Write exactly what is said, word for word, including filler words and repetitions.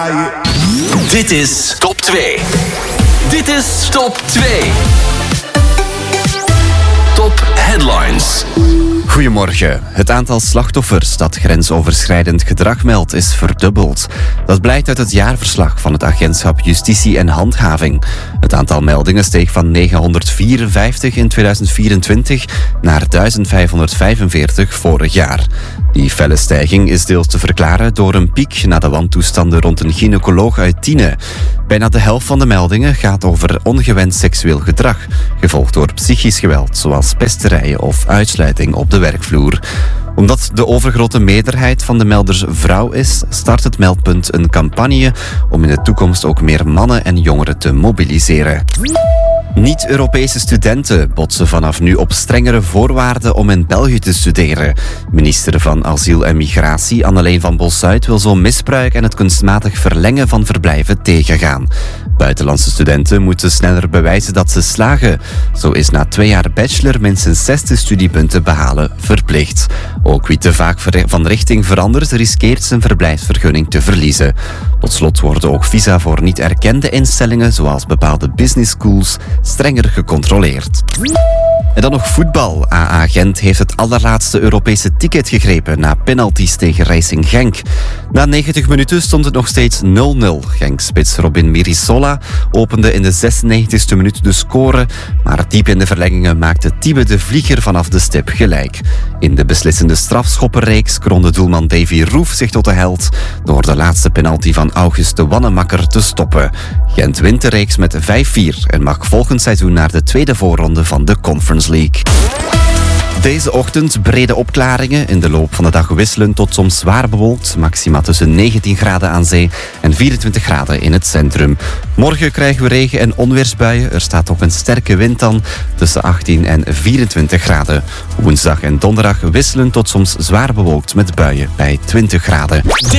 Dit is Top twee. Dit is Top twee. Top Headlines. Goedemorgen. Het aantal slachtoffers dat grensoverschrijdend gedrag meldt is verdubbeld. Dat blijkt uit het jaarverslag van het agentschap Justitie en Handhaving. Het aantal meldingen steeg van negenhonderdvierenvijftig in tweeduizend vierentwintig naar duizend vijfhonderdvijfenveertig vorig jaar. Die felle stijging is deels te verklaren door een piek na de wantoestanden rond een gynaecoloog uit Tiene. Bijna de helft van de meldingen gaat over ongewenst seksueel gedrag, gevolgd door psychisch geweld, zoals pesterijen of uitsluiting op de werkvloer. Omdat de overgrote meerderheid van de melders vrouw is, start het meldpunt een campagne om in de toekomst ook meer mannen en jongeren te mobiliseren. Niet-Europese studenten botsen vanaf nu op strengere voorwaarden om in België te studeren. Minister van Asiel en Migratie Anneleen van Bolsuit wil zo misbruik en het kunstmatig verlengen van verblijven tegengaan. Buitenlandse studenten moeten sneller bewijzen dat ze slagen. Zo is na twee jaar bachelor minstens zestig studiepunten behalen verplicht. Ook wie te vaak van richting verandert, riskeert zijn verblijfsvergunning te verliezen. Tot slot worden ook visa voor niet erkende instellingen, zoals bepaalde business schools, strenger gecontroleerd. En dan nog voetbal. A A Gent heeft het allerlaatste Europese ticket gegrepen na penalties tegen Racing Genk. Na negentig minuten stond het nog steeds nul nul. Genk-spits Robin Mirisola opende in de zesennegentigste minuut de score, maar diep in de verlengingen maakte Tibe de Vlieger vanaf de stip gelijk. In de beslissende strafschoppenreeks kroonde doelman Davy Roef zich tot de held door de laatste penalty van August de Wannemakker te stoppen. Gent wint de reeks met vijf vier en mag volgend seizoen naar de tweede voorronde van de Conference League. Deze ochtend brede opklaringen, in de loop van de dag wisselend tot soms zwaar bewolkt. Maxima tussen negentien graden aan zee en vierentwintig graden in het centrum. Morgen krijgen we regen- en onweersbuien. Er staat ook een sterke wind dan tussen achttien en vierentwintig graden. Woensdag en donderdag wisselend tot soms zwaar bewolkt met buien bij twintig graden.